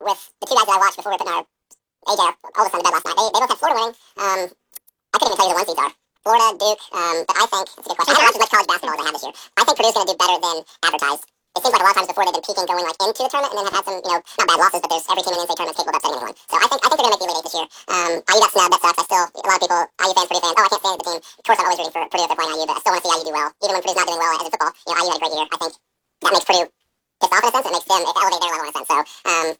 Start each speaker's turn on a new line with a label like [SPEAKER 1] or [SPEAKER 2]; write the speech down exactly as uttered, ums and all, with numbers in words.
[SPEAKER 1] with the two guys that I watched before we were putting our A J, our oldest son, to bed last night. They, they both have Florida winning. Um, I couldn't even tell you who the one seeds are. Florida, Duke, um, but I think, it's a good question. I haven't watched as much college basketball as I have this year. I think Purdue's going to do better than advertised. It seems like a lot of times before they've been peaking going like into the tournament and then have had some, you know, not bad losses, but there's every team in the N C double A tournament capable of upsetting anyone. So I think I think they're going to make the Elite Eight this year. Um, I U got snubbed. That sucks. I still, a lot of people, I U fans, Purdue fans, oh, I can't stand the team. Of course, I'm always rooting for Purdue if they're playing I U, but I still want to see I U do well. Even when Purdue's not doing well as a football, you know, I U had a great year. I think that makes Purdue pissed off in a sense. It makes them, it elevates their level in a sense. So, um,